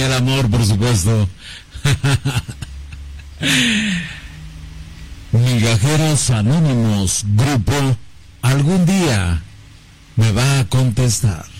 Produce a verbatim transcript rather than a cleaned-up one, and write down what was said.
el amor, por supuesto. Migajeros Anónimos, grupo, algún día me va a contestar.